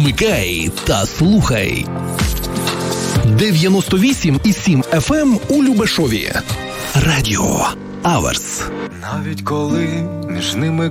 Вмикай та слухай. 98,7 FM у Любешові. Радіо Аверс. Навіть коли між ними